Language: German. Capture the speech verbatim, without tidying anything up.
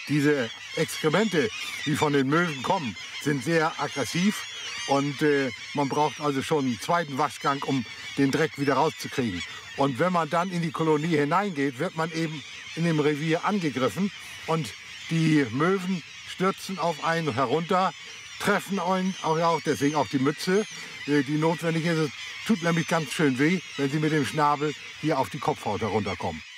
diese Exkremente, die von den Möwen kommen, sind sehr aggressiv. Und äh, man braucht also schon einen zweiten Waschgang, um den Dreck wieder rauszukriegen. Und wenn man dann in die Kolonie hineingeht, wird man eben in dem Revier angegriffen. Und die Möwen stürzen auf einen herunter, treffen einen auch, deswegen auch die Mütze, äh, die notwendig ist. Es tut nämlich ganz schön weh, wenn sie mit dem Schnabel hier auf die Kopfhaut herunterkommen.